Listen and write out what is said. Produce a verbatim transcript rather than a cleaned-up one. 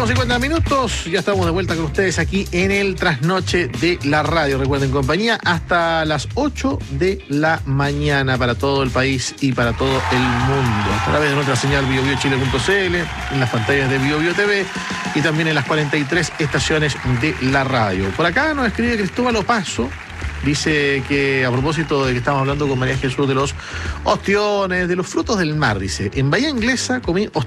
con cincuenta minutos, ya estamos de vuelta con ustedes aquí en el Trasnoche de la Radio. Recuerden, compañía, hasta las ocho de la mañana para todo el país y para todo el mundo. A través de nuestra señal bio bio chile punto c l, en las pantallas de Bio Bio T V y también en las cuarenta y tres estaciones de la radio. Por acá nos escribe Cristóbal Opaso. Dice que a propósito de que estamos hablando con María Jesús de los ostiones, de los frutos del mar, dice, en Bahía Inglesa comí ostiones